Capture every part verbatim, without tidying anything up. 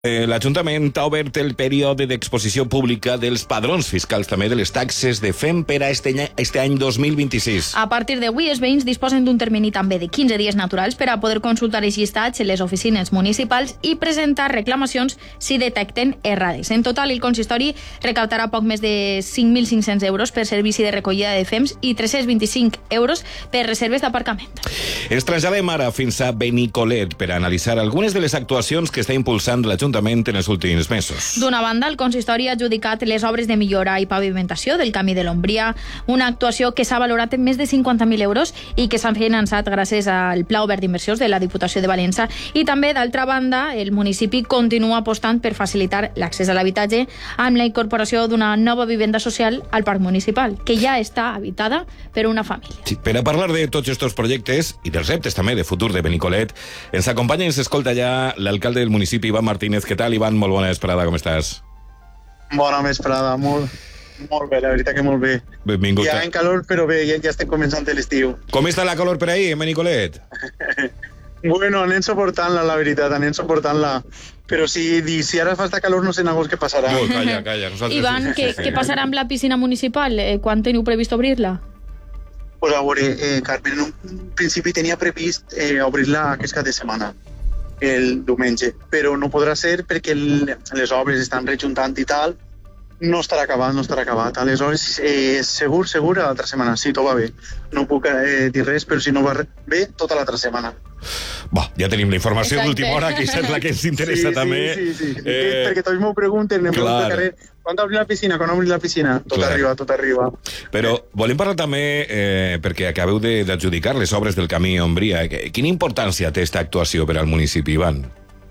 Eh, L'Ajuntament ha obert el període d'exposició pública dels padrons fiscals, també de les taxes de F E M per a este any, este any dos mil vint-i-sis. A partir d'avui, els veïns disposen d'un termini també de quinze dies naturals per a poder consultar els llistats en les oficines municipals i presentar reclamacions si detecten errades. En total, el consistori recaptarà poc més de cinc mil cinc-cents euros per servici de recollida de F E Ms i tres-cents vint-i-cinc euros per reserves d'aparcament. Ens traslladem ara fins a Benicolet per analitzar algunes de les actuacions que està impulsant l'Ajuntament en els últims mesos. D'una banda, el consistori ha adjudicat les obres de millora i pavimentació del camí de l'Ombria, una actuació que s'ha valorat en més de cinquanta mil euros i que s'han finançat gràcies al Pla Obert d'Inversions de la Diputació de València. I també, d'altra banda, el municipi continua apostant per facilitar l'accés a l'habitatge amb la incorporació d'una nova vivenda social al parc municipal, que ja està habitada per una família. Sí, per a parlar de tots aquests projectes i dels reptes també de futur de Benicolet, ens acompanya i ens escolta ja l'alcalde del municipi, Ivan Martínez. Què tal, Ivan? Molt bona vesprada, com estàs? Bona vesprada, molt, molt bé, la veritat que molt bé. Benvingut. Ja en calor, però bé, ja, ja estem començant l'estiu. Com està la calor per ahí, en Benicolet? Bueno, anem suportant-la, la veritat, anem suportant-la. Però si, si ara fa esta calor no sé ningú què passarà. Oh, calla, calla. Nosaltres... Ivan, què, què passarà amb la piscina municipal? Eh, quan teniu previst obrir-la? Pues a veure, eh, Carmen, en un principi tenia previst eh, obrir-la aquest cap de setmana, el diumenge, però no podrà ser perquè el, les obres estan rejuntant i tal, no estarà acabat, no estarà acabat. Aleshores, eh, segur, segur, l'altra setmana, sí, tot va bé. No puc eh, dir res, però si no va bé, tota l'altra setmana. Bah, ja tenim la informació d'última hora, que és la que ens interessa sí, també. Sí, sí, sí, eh... perquè tots m'ho pregunten, em pregunten al carrer, quan obrir la piscina, quan obrir la piscina? Tot clar. Arriba, tot arriba. Però volem parlar també, eh, perquè acabeu d'adjudicar les obres del camí Ombria. Quina importància té aquesta actuació per al municipi, Ivan?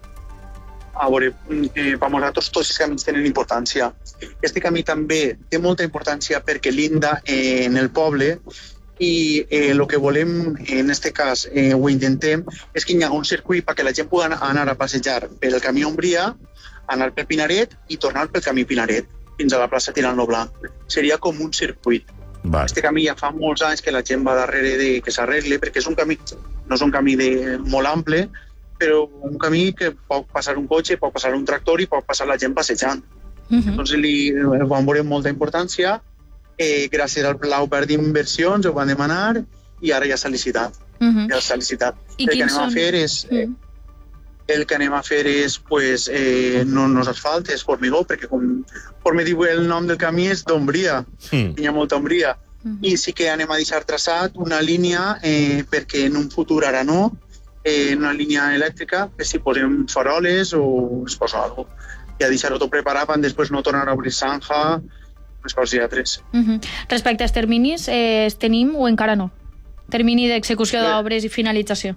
A veure, eh, per nosaltres tots els camins tenen importància. Este camí també té molta importància perquè linda eh, en el poble i el eh, que volem, en aquest cas, eh, ho intentem, és que hi ha un circuit perquè la gent pugui anar a passejar pel camí Ombria, anar pel Pinaret i tornar pel camí Pinaret fins a la plaça Tirant lo Blanc. Seria com un circuit. Va. Este camí ja fa molts anys que la gent va darrere de que s'arregle, perquè és un camí, no és un camí de, molt ample, però un camí que pot passar un cotxe, pot passar un tractor i pot passar la gent passejant. Uh-huh. Doncs li van veure molta importància, eh, gràcies al Pla Obert d'Inversions ho van demanar i ara ja s'ha licitat. Uh-huh. Ja s'ha licitat. I el que anem són... a fer és... Eh, el que anem a fer és, pues, eh, no, no és asfalt, és formigó, perquè com, com me diu el nom del camí és d'ombria, mm. hi ha molta ombria. Mm. I sí que anem a deixar traçat una línia eh, perquè en un futur, ara no, eh, una línia elèctrica, que si posem faroles o es posa alguna cosa. I a deixar-ho tot preparat per després no tornar a obrir zanja, unes coses i altres. Mm -hmm. Respecte als terminis, eh, els tenim o encara no? Termini d'execució d'obres i finalització.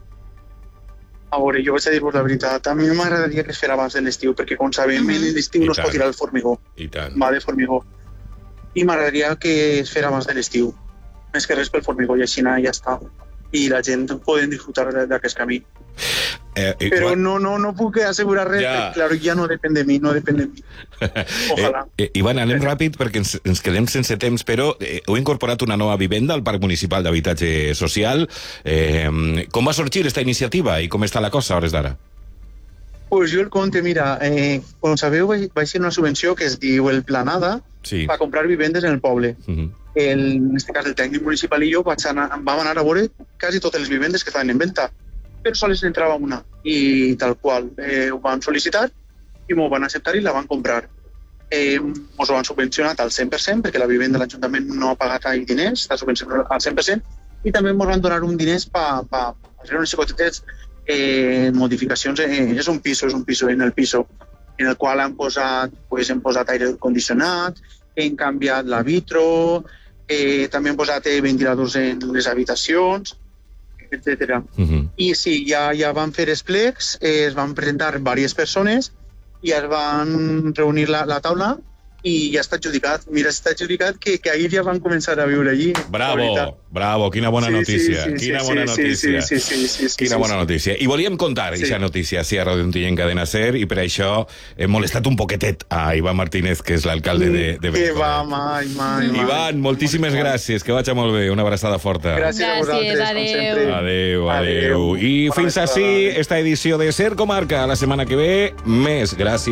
A veure, jo vaig a dir-vos la veritat. A mi m'agradaria que es fera abans de l'estiu, perquè, com sabem, uh -huh. l'estiu no es pot tirar el formigó. I tant. Va de formigó. I m'agradaria que es fera abans de l'estiu. Més que res pel formigó, i així ja està. I la gent poden disfrutar d'aquest camí. Eh, eh, Però no, no, no puc assegurar res, ja. Perquè, claro, ja no depèn de mi, no depèn de mi. Ojalà. Eh, eh, Ivan, anem ràpid perquè ens, ens quedem sense temps, però eh, heu incorporat una nova vivenda al Parc Municipal d'Habitatge Social. Eh, com va sorgir aquesta iniciativa i com està la cosa a hores d'ara? Pues jo el conte, mira, eh, com sabeu, va ser una subvenció que es diu el Planada, sí, per comprar vivendes en el poble. Uh -huh. el, en aquest cas, el tècnic municipal i jo vaig anar, vam anar a veure quasi totes les vivendes que estaven en venda, però sols entrava una, i tal qual eh, ho van sol·licitar i m'ho van acceptar i la van comprar. Eh, ens ho han subvencionat al cent per cent, perquè la vivenda de l'Ajuntament no ha pagat ai diners, està subvencionat al cent per cent, i també ens van donar un diners per pa, pa fer unes xicotetes eh, modificacions. Eh, és un piso, és un piso en el piso, en el qual han posat, pues, hem posat aire condicionat, hem canviat la vitro, eh, també hem posat eh, ventiladors en les habitacions, etcètera. Uh-huh. I sí, ja, ja van fer els plecs, eh, es van presentar diverses persones i es van reunir la, la taula i ja està adjudicat. Mira, està adjudicat que, que ahir ja van començar a viure allí. Bravo, bravo, quina bona sí, notícia. Sí, sí, quina sí, bona sí, notícia. Sí, sí, sí, sí, sí, quina sí, bona sí. notícia. I volíem contar aquesta sí. notícia sí, a Ràdio Ontinyent en Cadena Ser, i per això hem molestat un poquetet a Ivan Martínez, que és l'alcalde de, de Benissanet. Que va, mai, mai, mai. Ivan, moltíssimes molt gràcies, que vagi molt bé. Una abraçada forta. Gràcies, gràcies a vosaltres, adeu. com sempre. Adéu, adéu. I fins així esta edició de Ser Comarca. La setmana que ve, més. Gràcies.